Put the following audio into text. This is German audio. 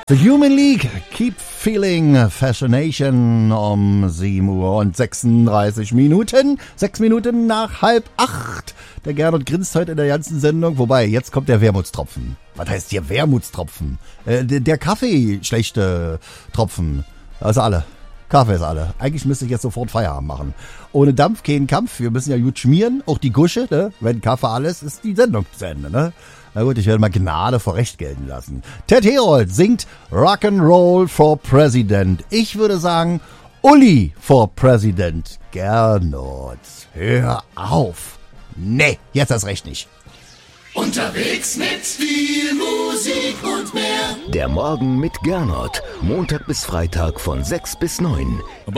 The Human League, Keep Feeling Fascination um 7 Uhr und 36 Minuten. 6 Minuten nach 7:30. Der Gernot grinst heute in der ganzen Sendung. Wobei, jetzt kommt der Wermutstropfen. Was heißt hier Wermutstropfen? Der Kaffee, schlechte Tropfen. Also alle. Kaffee ist alle. Eigentlich müsste ich jetzt sofort Feierabend machen. Ohne Dampf kein Kampf. Wir müssen ja gut schmieren. Auch die Gusche, ne? Wenn Kaffee alles ist, die Sendung zu Ende, ne? Na gut, ich werde mal Gnade vor Recht gelten lassen. Ted Herold singt Rock'n'Roll for President. Ich würde sagen, Uli for President. Gernot, hör auf. Nee, jetzt erst recht nicht. Unterwegs mit viel Musik und mehr. Der Morgen mit Gernot. Montag bis Freitag von 6 bis 9.